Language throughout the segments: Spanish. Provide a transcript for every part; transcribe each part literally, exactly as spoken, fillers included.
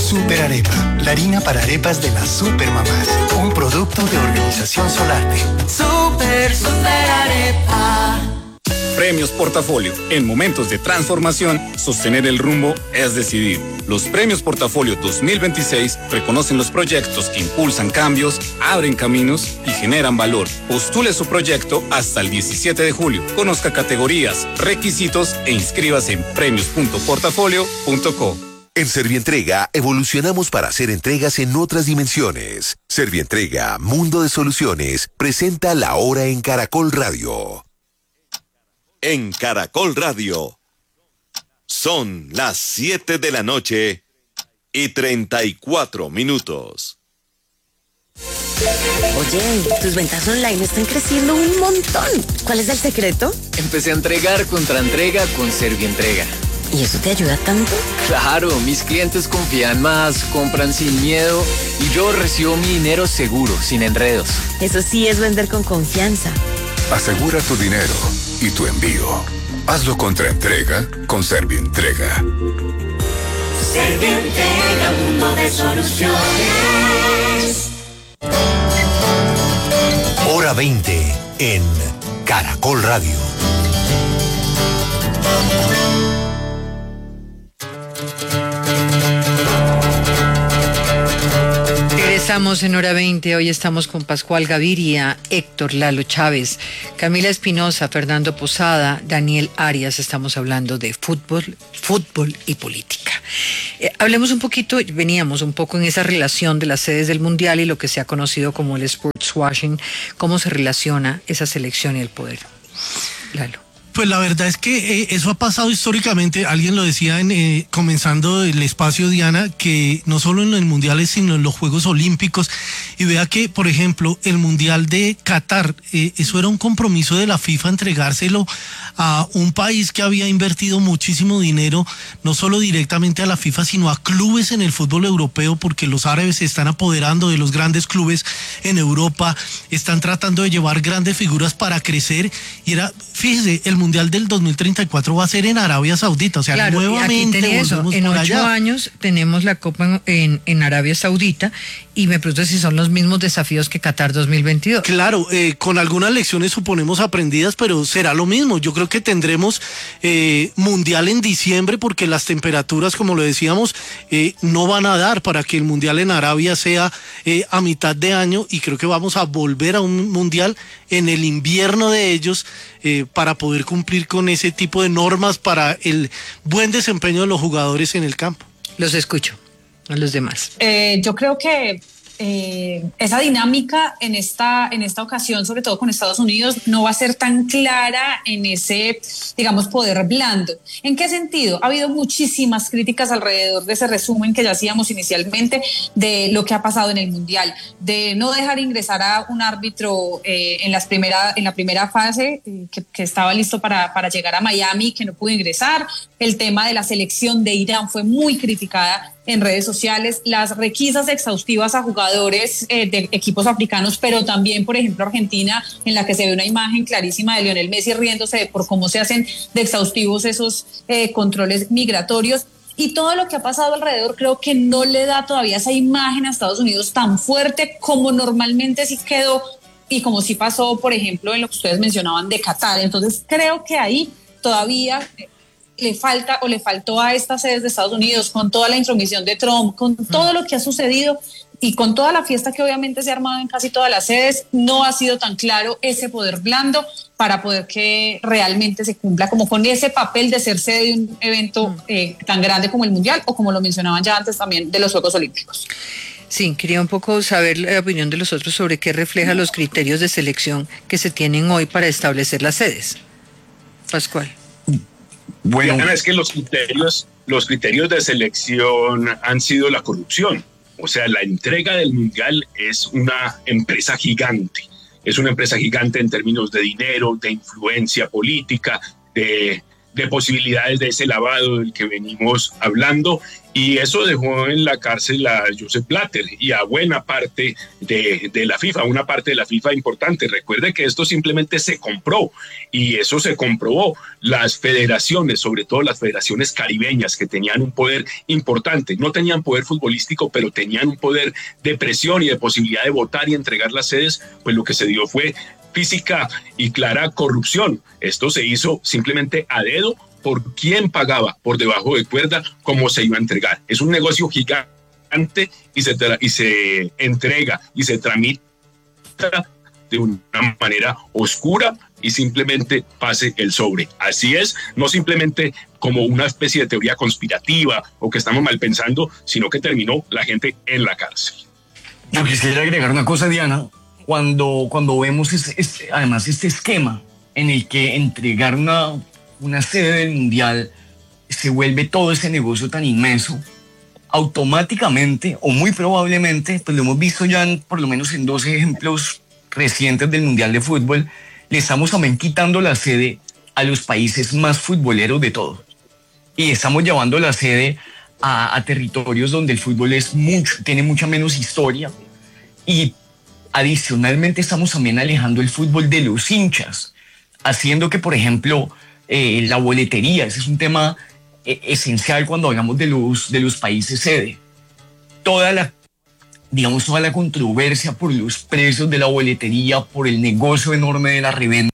Super Arepa, la harina para arepas de las supermamás. Un producto de Organización Solarte. Super, super arepa. Premios Portafolio. En momentos de transformación, sostener el rumbo es decidir. Los Premios Portafolio dos mil veintiséis reconocen los proyectos que impulsan cambios, abren caminos y generan valor. Postule su proyecto hasta el diecisiete de julio. Conozca categorías, requisitos e inscríbase en premios punto portafolio punto co. En Servientrega evolucionamos para hacer entregas en otras dimensiones. Servientrega, Mundo de Soluciones, presenta La Hora en Caracol Radio. En Caracol Radio, son las siete de la noche y treinta y cuatro minutos. Oye, tus ventas online están creciendo un montón. ¿Cuál es el secreto? Empecé a entregar contra entrega con Servientrega. ¿Y eso te ayuda tanto? Claro, mis clientes confían más, compran sin miedo y yo recibo mi dinero seguro, sin enredos. Eso sí es vender con confianza. Asegura tu dinero y tu envío. Hazlo contra entrega con Servientrega. Servientrega, mundo de soluciones. Hora veinte en Caracol Radio. Estamos en Hora veinte, hoy estamos con Pascual Gaviria, Héctor Lalo Chávez, Camila Espinosa, Fernando Posada, Daniel Arias. Estamos hablando de fútbol, fútbol y política. Eh, hablemos un poquito, veníamos un poco en esa relación de las sedes del Mundial y lo que se ha conocido como el sportswashing, cómo se relaciona esa selección y el poder. Lalo. Pues la verdad es que eh, eso ha pasado históricamente. Alguien lo decía en, eh, comenzando el espacio, Diana, que no solo en los mundiales sino en los Juegos Olímpicos. Y vea que, por ejemplo, el Mundial de Qatar, eh, eso era un compromiso de la FIFA entregárselo a un país que había invertido muchísimo dinero, no solo directamente a la FIFA, sino a clubes en el fútbol europeo, porque los árabes se están apoderando de los grandes clubes en Europa, están tratando de llevar grandes figuras para crecer. Y era, fíjese, el Mundial del dos mil treinta y cuatro va a ser en Arabia Saudita, o sea, claro, nuevamente aquí eso. volvemos En por ocho allá. años tenemos la Copa en, en, en Arabia Saudita y me pregunto si son los mismos desafíos que Qatar dos mil veintidós. Claro, eh, con algunas lecciones suponemos aprendidas, pero será lo mismo. Yo creo que tendremos eh, Mundial en diciembre porque las temperaturas, como lo decíamos, eh, no van a dar para que el Mundial en Arabia sea eh, a mitad de año, y creo que vamos a volver a un Mundial en el invierno de ellos eh, para poder cumplir con ese tipo de normas para el buen desempeño de los jugadores en el campo. Los escucho, a los demás. Eh, yo creo que eh, esa dinámica en esta, en esta ocasión, sobre todo con Estados Unidos, no va a ser tan clara en ese, digamos, poder blando. ¿En qué sentido? Ha habido muchísimas críticas alrededor de ese resumen que ya hacíamos inicialmente de lo que ha pasado en el Mundial, de no dejar ingresar a un árbitro eh, en, las primera, en la primera fase, eh, que, que estaba listo para, para llegar a Miami, que no pudo ingresar. El tema de la selección de Irán fue muy criticada en redes sociales, las requisas exhaustivas a jugadores eh, de equipos africanos, pero también, por ejemplo, Argentina, en la que se ve una imagen clarísima de Lionel Messi riéndose de por cómo se hacen de exhaustivos esos eh, controles migratorios. Y todo lo que ha pasado alrededor creo que no le da todavía esa imagen a Estados Unidos tan fuerte como normalmente sí quedó y como sí pasó, por ejemplo, en lo que ustedes mencionaban de Qatar. Entonces creo que ahí todavía le falta o le faltó a estas sedes de Estados Unidos, con toda la intromisión de Trump, con todo lo que ha sucedido y con toda la fiesta que obviamente se ha armado en casi todas las sedes, no ha sido tan claro ese poder blando para poder que realmente se cumpla como con ese papel de ser sede de un evento eh, tan grande como el Mundial, o como lo mencionaban ya antes también, de los Juegos Olímpicos. Sí, quería un poco saber la opinión de los otros sobre qué refleja los criterios de selección que se tienen hoy para establecer las sedes. Pascual. Bueno, Diana, es que los criterios, los criterios de selección han sido la corrupción. O sea, la entrega del Mundial es una empresa gigante. Es una empresa gigante en términos de dinero, de influencia política, de, de posibilidades de ese lavado del que venimos hablando. Y eso dejó en la cárcel a Joseph Blatter y a buena parte de, de la FIFA, una parte de la FIFA importante. Recuerde que esto simplemente se compró y eso se comprobó. Las federaciones, sobre todo las federaciones caribeñas, que tenían un poder importante, no tenían poder futbolístico, pero tenían un poder de presión y de posibilidad de votar y entregar las sedes, pues lo que se dio fue física y clara corrupción. Esto se hizo simplemente a dedo, por quién pagaba por debajo de cuerda, cómo se iba a entregar. Es un negocio gigante y se, tra- y se entrega y se tramita de una manera oscura y simplemente pase el sobre. Así es, no simplemente como una especie de teoría conspirativa o que estamos mal pensando, sino que terminó la gente en la cárcel. Yo quisiera agregar una cosa, Diana. Cuando, cuando vemos este, este, además este esquema en el que entregar una una sede del mundial se vuelve todo ese negocio tan inmenso, automáticamente o muy probablemente, pues lo hemos visto ya en, por lo menos en dos ejemplos recientes del mundial de fútbol, le estamos también quitando la sede a los países más futboleros de todos y estamos llevando la sede a, a territorios donde el fútbol es mucho, tiene mucha menos historia y adicionalmente estamos también alejando el fútbol de los hinchas, haciendo que, por ejemplo, Eh, la boletería, ese es un tema eh, esencial cuando hablamos de los, de los países sede. Toda la, digamos, toda la controversia por los precios de la boletería, por el negocio enorme de la reventa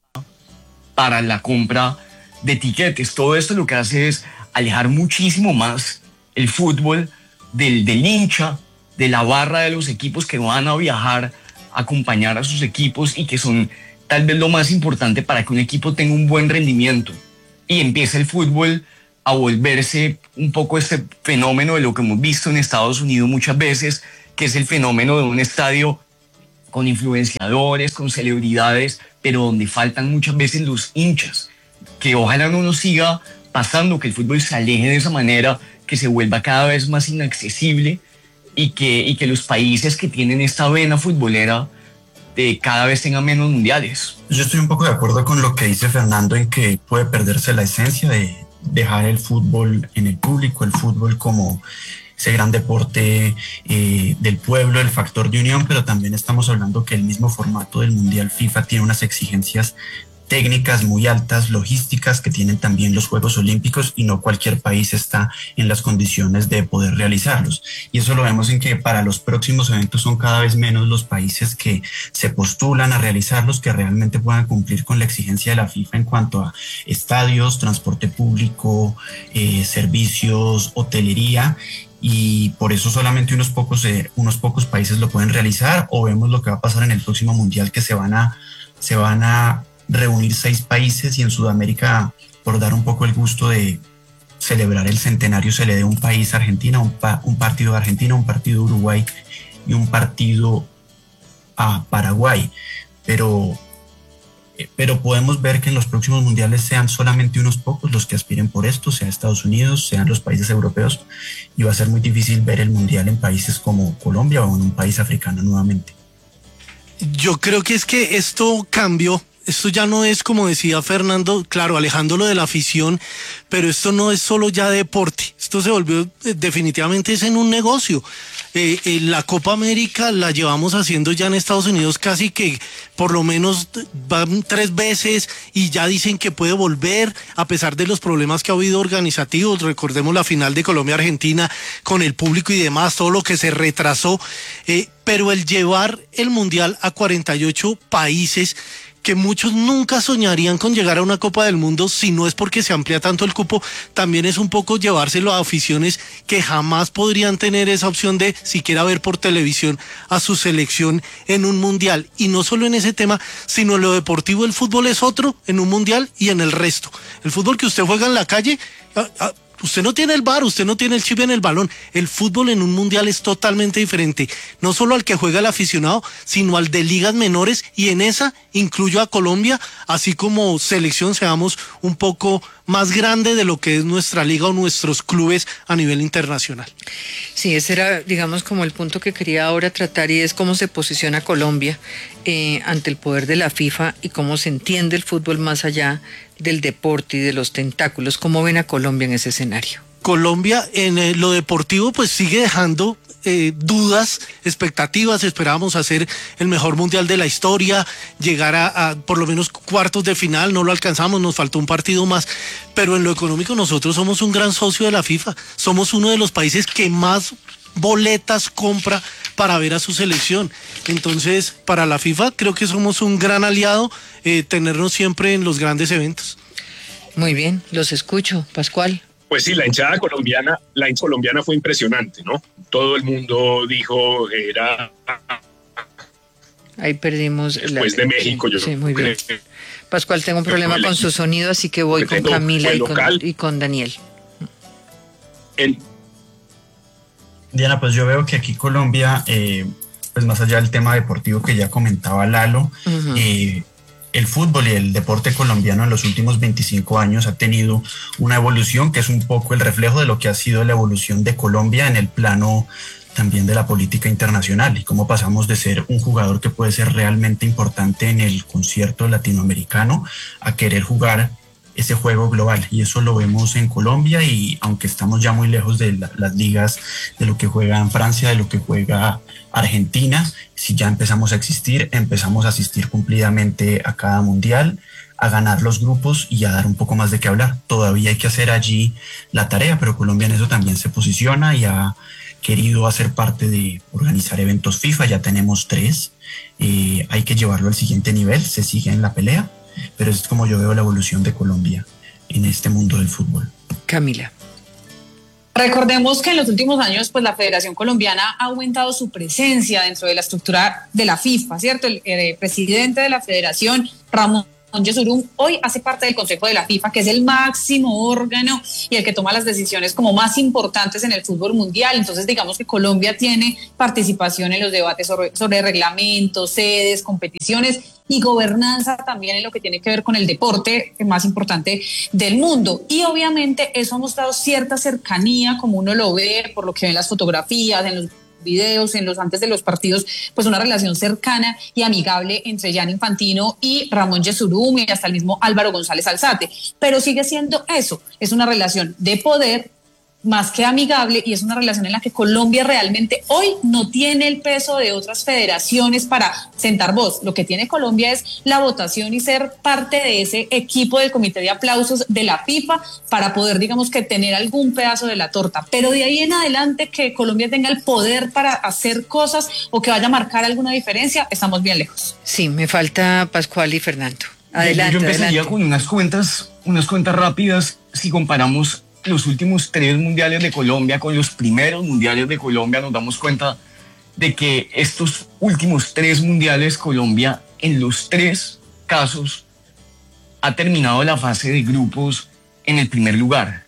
para la compra de tiquetes, todo esto lo que hace es alejar muchísimo más el fútbol del, del hincha, de la barra de los equipos que van a viajar a acompañar a sus equipos y que son tal vez lo más importante para que un equipo tenga un buen rendimiento, y empieza el fútbol a volverse un poco este fenómeno de lo que hemos visto en Estados Unidos muchas veces, que es el fenómeno de un estadio con influenciadores, con celebridades, pero donde faltan muchas veces los hinchas, que ojalá no nos siga pasando, que el fútbol se aleje de esa manera, que se vuelva cada vez más inaccesible y que, y que los países que tienen esta vena futbolera de cada vez tengan menos mundiales. Yo estoy un poco de acuerdo con lo que dice Fernando en que puede perderse la esencia de dejar el fútbol en el público, el fútbol como ese gran deporte eh, del pueblo, el factor de unión, pero también estamos hablando que el mismo formato del Mundial FIFA tiene unas exigencias técnicas muy altas, logísticas que tienen también los Juegos Olímpicos y no cualquier país está en las condiciones de poder realizarlos. Y eso lo vemos en que para los próximos eventos son cada vez menos los países que se postulan a realizarlos, que realmente puedan cumplir con la exigencia de la FIFA en cuanto a estadios, transporte público, eh, servicios, hotelería. Y por eso solamente unos pocos, eh, unos pocos países lo pueden realizar, o vemos lo que va a pasar en el próximo Mundial, que se van a, se van a reunir seis países y en Sudamérica, por dar un poco el gusto de celebrar el centenario, se le dé un país a Argentina, un, pa, un partido a Argentina, un partido a Uruguay y un partido a Paraguay. Pero, pero podemos ver que en los próximos mundiales sean solamente unos pocos los que aspiren por esto, sea Estados Unidos, sean los países europeos, y va a ser muy difícil ver el mundial en países como Colombia o en un país africano nuevamente. Yo creo que es que esto cambió. Esto ya no es, como decía Fernando, claro, alejándolo de la afición, pero esto no es solo ya deporte. Esto se volvió, eh, definitivamente es en un negocio. Eh, eh, la Copa América la llevamos haciendo ya en Estados Unidos casi que por lo menos van tres veces y ya dicen que puede volver a pesar de los problemas que ha habido organizativos. Recordemos la final de Colombia-Argentina con el público y demás, todo lo que se retrasó. Eh, pero el llevar el Mundial a cuarenta y ocho países, que muchos nunca soñarían con llegar a una Copa del Mundo si no es porque se amplía tanto el cupo, también es un poco llevárselo a aficiones que jamás podrían tener esa opción de siquiera ver por televisión a su selección en un mundial. Y no solo en ese tema, sino en lo deportivo. El fútbol es otro en un mundial y en el resto. El fútbol que usted juega en la calle, a, a, usted no tiene el V A R, usted no tiene el chip en el balón. El fútbol en un mundial es totalmente diferente, no solo al que juega el aficionado, sino al de ligas menores, y en esa incluyo a Colombia, así como selección seamos un poco más grande de lo que es nuestra liga o nuestros clubes a nivel internacional. Sí, ese era, digamos, como el punto que quería ahora tratar, y es cómo se posiciona Colombia eh, ante el poder de la FIFA y cómo se entiende el fútbol más allá del deporte y de los tentáculos. ¿Cómo ven a Colombia en ese escenario? Colombia en eh, lo deportivo pues sigue dejando eh, dudas, expectativas. Esperábamos hacer el mejor mundial de la historia, llegar a, a por lo menos cuartos de final, no lo alcanzamos, nos faltó un partido más, pero en lo económico nosotros somos un gran socio de la FIFA, somos uno de los países que más boletas compra para ver a su selección. Entonces, para la FIFA creo que somos un gran aliado, eh, tenernos siempre en los grandes eventos. Muy bien, los escucho, Pascual. Pues sí, la hinchada colombiana, la hinchada colombiana fue impresionante, ¿no? Todo el mundo dijo era... Ahí perdimos... Después la... de México, yo sí, muy creo. bien. Pascual, tengo un problema con su sonido, así que voy con Camila y con, y con Daniel. En... Diana, pues yo veo que aquí Colombia, eh, pues más allá del tema deportivo que ya comentaba Lalo, uh-huh. eh, el fútbol y el deporte colombiano en los últimos veinticinco años ha tenido una evolución que es un poco el reflejo de lo que ha sido la evolución de Colombia en el plano también de la política internacional y cómo pasamos de ser un jugador que puede ser realmente importante en el concierto latinoamericano a querer jugar ese juego global, y eso lo vemos en Colombia, y aunque estamos ya muy lejos de la, las ligas, de lo que juega en Francia, de lo que juega Argentina, si ya empezamos a existir, empezamos a asistir cumplidamente a cada mundial, a ganar los grupos y a dar un poco más de qué hablar. Todavía hay que hacer allí la tarea, pero Colombia en eso también se posiciona y ha querido hacer parte de organizar eventos FIFA, ya tenemos tres, eh, hay que llevarlo al siguiente nivel, se sigue en la pelea, pero es como yo veo la evolución de Colombia en este mundo del fútbol. Camila. Recordemos que en los últimos años, pues la Federación Colombiana ha aumentado su presencia dentro de la estructura de la FIFA, ¿cierto? El, el presidente de la Federación, Ramón Yesurún, hoy hace parte del Consejo de la FIFA, que es el máximo órgano y el que toma las decisiones como más importantes en el fútbol mundial. Entonces, digamos que Colombia tiene participación en los debates sobre, sobre reglamentos, sedes, competiciones y gobernanza también en lo que tiene que ver con el deporte más importante del mundo. Y obviamente eso ha mostrado cierta cercanía, como uno lo ve por lo que ven las fotografías, en los videos, en los antes de los partidos, pues una relación cercana y amigable entre Gianni Infantino y Ramón Yesurún y hasta el mismo Álvaro González Alzate. Pero sigue siendo eso, es una relación de poder más que amigable, y es una relación en la que Colombia realmente hoy no tiene el peso de otras federaciones para sentar voz. Lo que tiene Colombia es la votación y ser parte de ese equipo del comité de aplausos de la FIFA para poder, digamos, que tener algún pedazo de la torta. Pero de ahí en adelante que Colombia tenga el poder para hacer cosas o que vaya a marcar alguna diferencia, estamos bien lejos. Sí, me falta Pascual y Fernando. Adelante. Yo empezaría adelante. con unas cuentas, unas cuentas rápidas si comparamos los últimos tres mundiales de Colombia con los primeros mundiales de Colombia. Nos damos cuenta de que estos últimos tres mundiales Colombia en los tres casos ha terminado la fase de grupos en el primer lugar.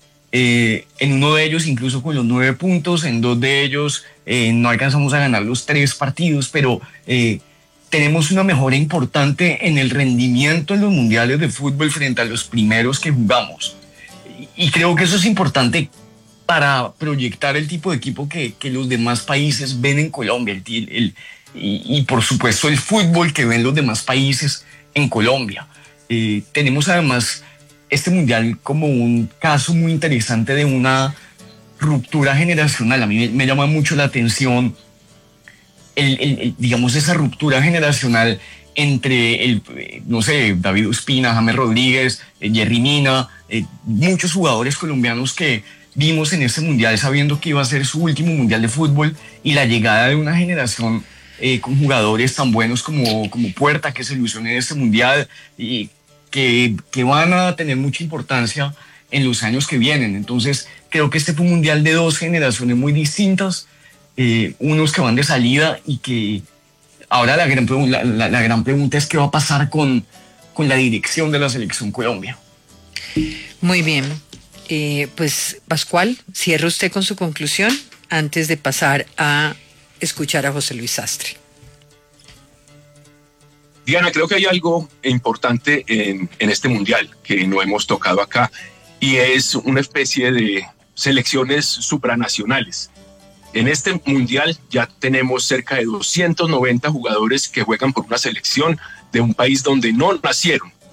Eh, en uno de ellos incluso con los nueve puntos, en dos de ellos eh, no alcanzamos a ganar los tres partidos, pero eh, tenemos una mejora importante en el rendimiento en los mundiales de fútbol frente a los primeros que jugamos. Y creo que eso es importante para proyectar el tipo de equipo que, que los demás países ven en Colombia, el, el, y, y por supuesto el fútbol que ven los demás países en Colombia. Eh, tenemos además este mundial como un caso muy interesante de una ruptura generacional. A mí me, me llama mucho la atención el, el, el, digamos, esa ruptura generacional entre, el, no sé, David Ospina, James Rodríguez, eh, Jerry Mina, eh, muchos jugadores colombianos que vimos en este mundial sabiendo que iba a ser su último mundial de fútbol, y la llegada de una generación eh, con jugadores tan buenos como, como Puerta, que se ilusionó en este mundial y que, que van a tener mucha importancia en los años que vienen. Entonces creo que este fue un mundial de dos generaciones muy distintas, eh, unos que van de salida y que ahora la gran, la, la, la gran pregunta es qué va a pasar con, con la dirección de la Selección Colombia. Muy bien, eh, pues Pascual, cierre usted con su conclusión antes de pasar a escuchar a José Luis Sastre. Diana, creo que hay algo importante en, en este mundial que no hemos tocado acá, y es una especie de selecciones supranacionales. En este mundial ya tenemos cerca de doscientos noventa jugadores que juegan por una selección de un país donde no nacieron.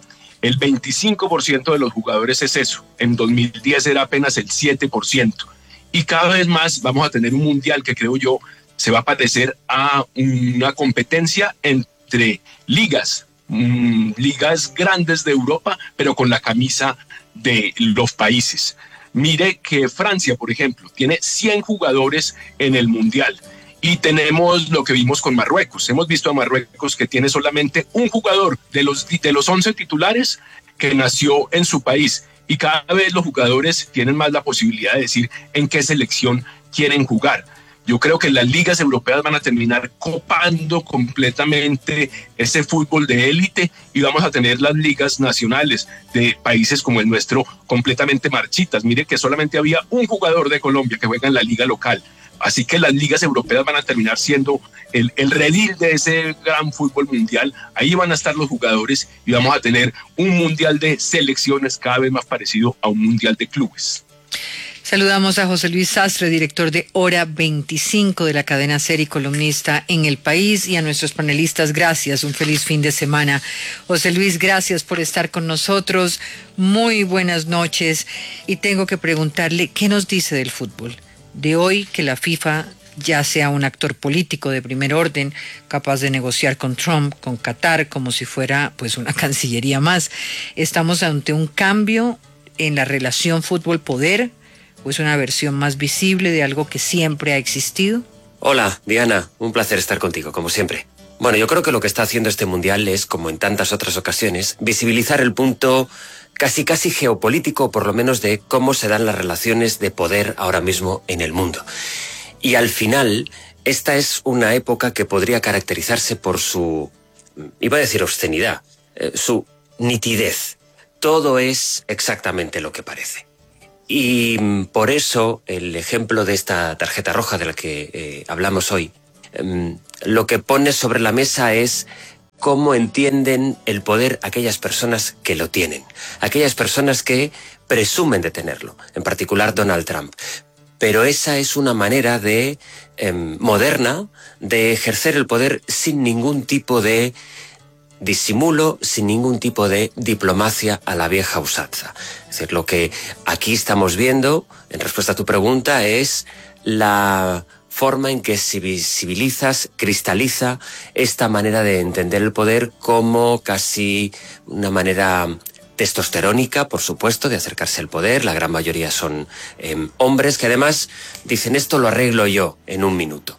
El veinticinco por ciento de los jugadores es eso. En dos mil diez era apenas el siete por ciento. Y cada vez más vamos a tener un mundial que creo yo se va a parecer a una competencia entre ligas, mmm, ligas grandes de Europa, pero con la camisa de los países. Mire que Francia, por ejemplo, tiene cien jugadores en el mundial. Y tenemos lo que vimos con Marruecos. Hemos visto a Marruecos que tiene solamente un jugador de los, de los once titulares que nació en su país. Y cada vez los jugadores tienen más la posibilidad de decir en qué selección quieren jugar. Yo creo que las ligas europeas van a terminar copando completamente ese fútbol de élite y vamos a tener las ligas nacionales de países como el nuestro completamente marchitas. Mire que solamente había un jugador de Colombia que juega en la liga local. Así que las ligas europeas van a terminar siendo el, el redil de ese gran fútbol mundial. Ahí van a estar los jugadores y vamos a tener un mundial de selecciones cada vez más parecido a un mundial de clubes. Saludamos a José Luis Sastre, director de Hora veinticinco de la cadena SER y columnista en El País, y a nuestros panelistas, gracias, un feliz fin de semana. José Luis, gracias por estar con nosotros, muy buenas noches, y tengo que preguntarle, ¿qué nos dice del fútbol? De hoy que la FIFA ya sea un actor político de primer orden, capaz de negociar con Trump, con Qatar, como si fuera pues una cancillería más. ¿Estamos ante un cambio en la relación fútbol-poder o es una versión más visible de algo que siempre ha existido? Hola, Diana, un placer estar contigo, como siempre. Bueno, yo creo que lo que está haciendo este mundial es, como en tantas otras ocasiones, visibilizar el punto casi casi geopolítico, por lo menos de cómo se dan las relaciones de poder ahora mismo en el mundo. Y al final, esta es una época que podría caracterizarse por su, iba a decir obscenidad, eh, su nitidez. Todo es exactamente lo que parece. Y por eso el ejemplo de esta tarjeta roja de la que eh, hablamos hoy, eh, lo que pone sobre la mesa es cómo entienden el poder aquellas personas que lo tienen, aquellas personas que presumen de tenerlo, en particular Donald Trump. Pero esa es una manera de eh, moderna de ejercer el poder sin ningún tipo de disimulo, sin ningún tipo de diplomacia a la vieja usanza. Es decir, lo que aquí estamos viendo, en respuesta a tu pregunta, es la forma en que se visibilizas, cristaliza esta manera de entender el poder como casi una manera testosterónica, por supuesto, de acercarse al poder. La gran mayoría son eh, hombres que además dicen esto lo arreglo yo en un minuto.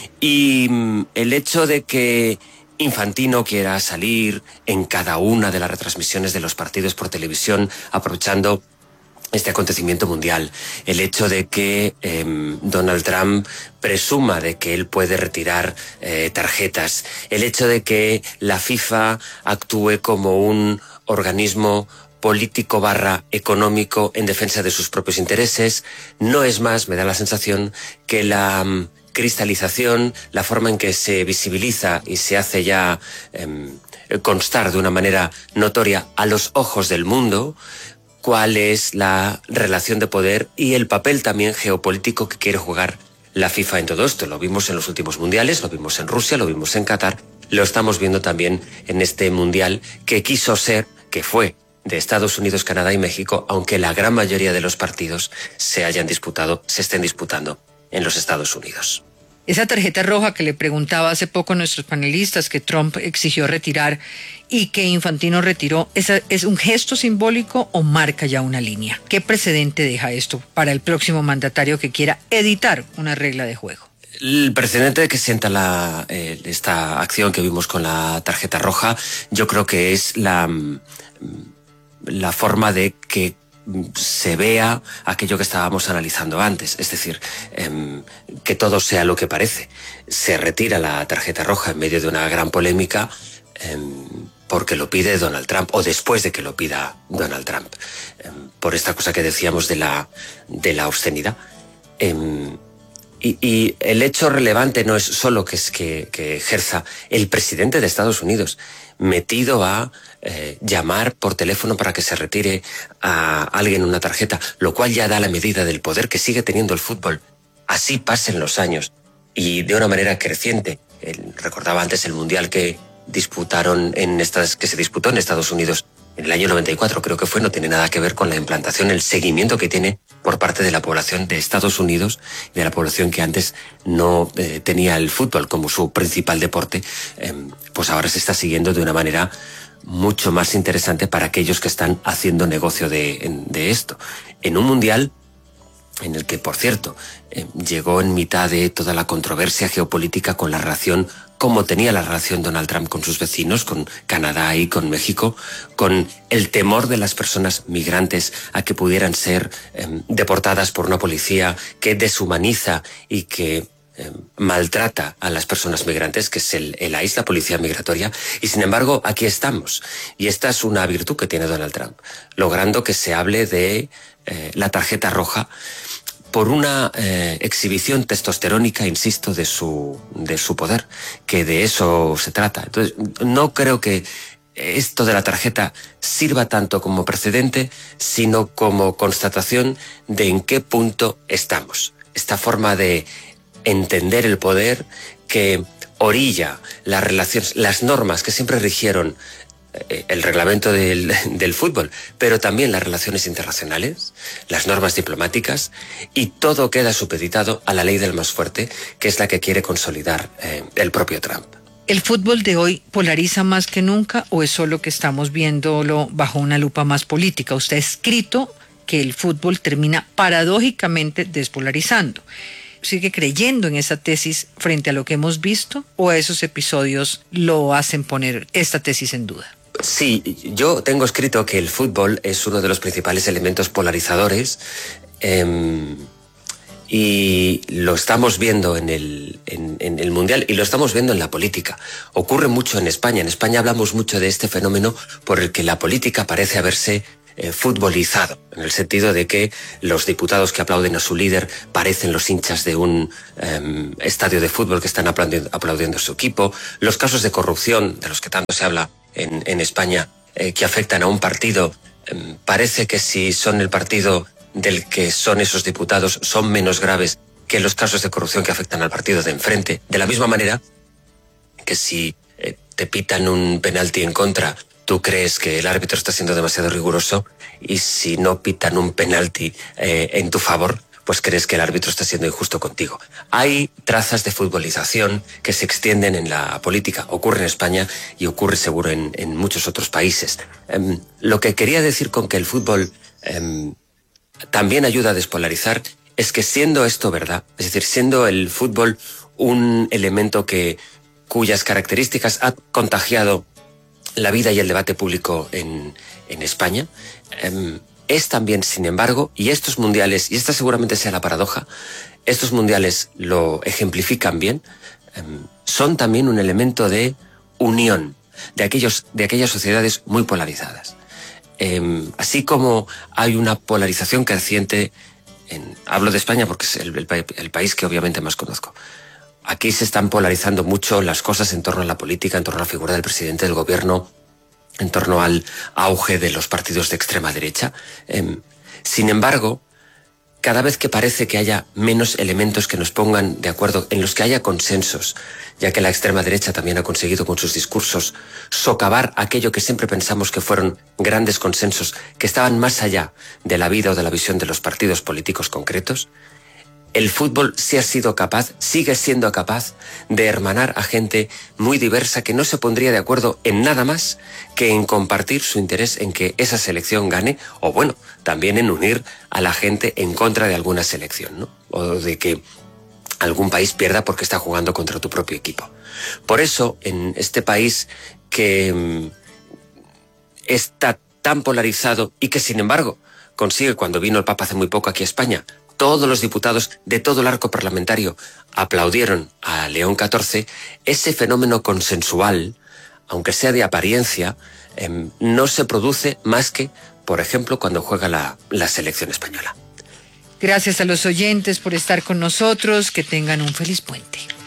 Y mm, el hecho de que Infantino quiera salir en cada una de las retransmisiones de los partidos por televisión aprovechando este acontecimiento mundial, el hecho de que eh, Donald Trump presuma de que él puede retirar eh, tarjetas, el hecho de que la FIFA actúe como un organismo político barra económico en defensa de sus propios intereses, no es más, me da la sensación, que la um, cristalización, la forma en que se visibiliza y se hace ya um, constar de una manera notoria a los ojos del mundo cuál es la relación de poder y el papel también geopolítico que quiere jugar la FIFA en todo esto. Lo vimos en los últimos mundiales, lo vimos en Rusia, lo vimos en Qatar, lo estamos viendo también en este mundial que quiso ser, que fue de Estados Unidos, Canadá y México, aunque la gran mayoría de los partidos se hayan disputado, se estén disputando en los Estados Unidos. Esa tarjeta roja que le preguntaba hace poco a nuestros panelistas que Trump exigió retirar y que Infantino retiró, ¿esa ¿es un gesto simbólico o marca ya una línea? ¿Qué precedente deja esto para el próximo mandatario que quiera editar una regla de juego? El precedente que sienta la, eh, esta acción que vimos con la tarjeta roja, yo creo que es la, la forma de que se vea aquello que estábamos analizando antes, es decir, eh, que todo sea lo que parece. Se retira la tarjeta roja en medio de una gran polémica eh, porque lo pide Donald Trump, o después de que lo pida Donald Trump, eh, por esta cosa que decíamos de la, de la obscenidad. Eh, y, y el hecho relevante no es solo que, es que, que ejerza el presidente de Estados Unidos metido a eh, llamar por teléfono para que se retire a alguien una tarjeta, lo cual ya da la medida del poder que sigue teniendo el fútbol. Así pasen los años y de una manera creciente. El, recordaba antes el mundial que disputaron en estas, que se disputó en Estados Unidos en el año noventa y cuatro creo que fue, no tiene nada que ver con la implantación, el seguimiento que tiene por parte de la población de Estados Unidos y de la población que antes no eh, tenía el fútbol como su principal deporte, eh, pues ahora se está siguiendo de una manera mucho más interesante para aquellos que están haciendo negocio de, de esto. En un mundial en el que, por cierto, eh, llegó en mitad de toda la controversia geopolítica con la relación, cómo tenía la relación Donald Trump con sus vecinos, con Canadá y con México, con el temor de las personas migrantes a que pudieran ser eh, deportadas por una policía que deshumaniza y que eh, maltrata a las personas migrantes, que es el, el I C E, la policía migratoria, y sin embargo aquí estamos. Y esta es una virtud que tiene Donald Trump, logrando que se hable de eh, la tarjeta roja por una eh, exhibición testosterónica, insisto, de su, de su poder, que de eso se trata. Entonces, no creo que esto de la tarjeta sirva tanto como precedente, sino como constatación de en qué punto estamos. Esta forma de entender el poder que orilla las relaciones, las normas que siempre rigieron el reglamento del, del fútbol, pero también las relaciones internacionales, las normas diplomáticas, y todo queda supeditado a la ley del más fuerte, que es la que quiere consolidar eh, el propio Trump. ¿El fútbol de hoy polariza más que nunca o es solo que estamos viéndolo bajo una lupa más política? Usted ha escrito que el fútbol termina paradójicamente despolarizando. ¿Sigue creyendo en esa tesis frente a lo que hemos visto o esos episodios lo hacen poner esta tesis en duda? Sí, yo tengo escrito que el fútbol es uno de los principales elementos polarizadores eh, y lo estamos viendo en el, en, en el Mundial y lo estamos viendo en la política. Ocurre mucho en España. En España hablamos mucho de este fenómeno por el que la política parece haberse eh, futbolizado, en el sentido de que los diputados que aplauden a su líder parecen los hinchas de un eh, estadio de fútbol que están aplaudiendo, aplaudiendo a su equipo. Los casos de corrupción, de los que tanto se habla En, en España, eh, que afectan a un partido, eh, parece que si son el partido del que son esos diputados son menos graves que los casos de corrupción que afectan al partido de enfrente. De la misma manera que si eh, te pitan un penalti en contra, tú crees que el árbitro está siendo demasiado riguroso, y si no pitan un penalti eh, en tu favor, pues crees que el árbitro está siendo injusto contigo. Hay trazas de futbolización que se extienden en la política. Ocurre en España y ocurre seguro en, en muchos otros países. Um, lo que quería decir con que el fútbol um, también ayuda a despolarizar es que, siendo esto verdad, es decir, siendo el fútbol un elemento que, cuyas características ha contagiado la vida y el debate público en, en España, um, es también, sin embargo, y estos mundiales, y esta seguramente sea la paradoja, estos mundiales lo ejemplifican bien, eh, son también un elemento de unión de, aquellos, de aquellas sociedades muy polarizadas. Eh, así como hay una polarización creciente, en, hablo de España porque es el, el, el país que obviamente más conozco. Aquí se están polarizando mucho las cosas en torno a la política, en torno a la figura del presidente del gobierno, en torno al auge de los partidos de extrema derecha. Eh, sin embargo, cada vez que parece que haya menos elementos que nos pongan de acuerdo, en los que haya consensos, ya que la extrema derecha también ha conseguido con sus discursos socavar aquello que siempre pensamos que fueron grandes consensos, que estaban más allá de la vida o de la visión de los partidos políticos concretos, el fútbol sí ha sido capaz, sigue siendo capaz de hermanar a gente muy diversa que no se pondría de acuerdo en nada más que en compartir su interés en que esa selección gane, o bueno, también en unir a la gente en contra de alguna selección, ¿no? O de que algún país pierda porque está jugando contra tu propio equipo. Por eso, en este país que mmm, está tan polarizado y que, sin embargo, consigue, cuando vino el Papa hace muy poco aquí a España, todos los diputados de todo el arco parlamentario aplaudieron a León catorce, ese fenómeno consensual, aunque sea de apariencia, eh, no se produce más que, por ejemplo, cuando juega la, la selección española. Gracias a los oyentes por estar con nosotros, que tengan un feliz puente.